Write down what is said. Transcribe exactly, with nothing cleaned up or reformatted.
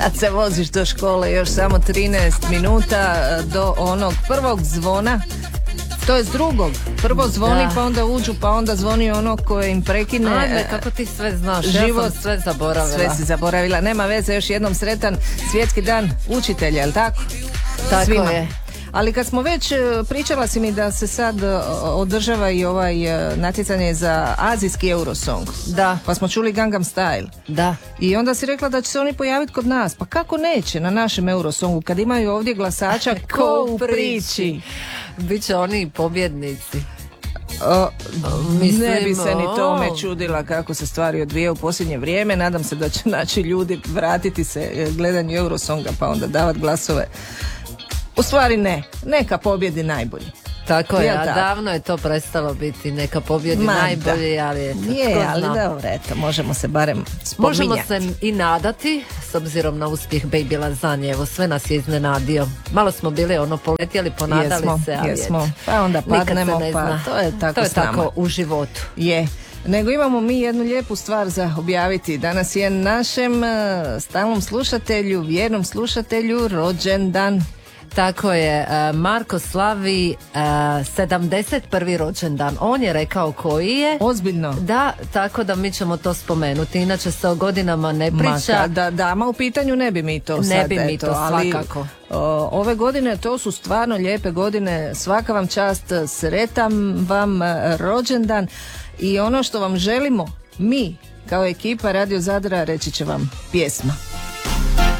Kad se voziš do škole još samo trinaest minuta do onog prvog zvona, to je s drugog. Prvo zvoni, da. Pa onda uđu, pa onda zvoni ono koje im prekine. Ajde, kako ti sve znaš, život, ja sam sve zaboravila. Sve si zaboravila, nema veze, još jednom sretan svjetski dan učitelja, jel tako? Tako Svima. je. Ali kad smo već, pričala si mi da se sad održava i ovaj natjecanje za azijski Eurosong. Da. Pa smo čuli Gangnam Style. Da. I onda si rekla da će se oni pojaviti kod nas. Pa kako neće na našem Eurosongu kad imaju ovdje glasača ko u priči? Biće oni pobjednici. O, Mislim, ne bi se ni tome čudila kako se stvari odvijaju u posljednje vrijeme. Nadam se da će naći ljudi vratiti se gledanju Eurosonga pa onda davati glasove. U stvari ne, neka pobjedi najbolji. Tako je, ja, a tako. davno je to prestalo biti neka pobjedi Ma, najbolji, ali eto, je, ali dobro, eto, možemo se barem spominjati. Možemo se i nadati, s obzirom na uspjeh Baby Lazanje, evo sve nas je iznenadio. Malo smo bili ono poletjeli, ponadali jesmo, se, ali jesmo. Pa onda padnemo, pa zna. to je tako To je s nama. tako u životu. Je. Nego imamo mi jednu lijepu stvar za objaviti. Danas je našem uh, stalnom slušatelju, vjernom slušatelju rođendan. Tako je, Marko slavi uh, sedamdeset prvi rođendan. On je rekao koji je. Ozbiljno? Da, tako da mi ćemo to spomenuti. Inače se o godinama ne priča. Ma, da, dama u pitanju ne bi mi to ne sad. Ne bi mi eto, to ali, svakako. O, ove godine to su stvarno lijepe godine. Svaka vam čast, sretan vam rođendan. I ono što vam želimo, mi kao ekipa Radio Zadra, reći će vam pjesma.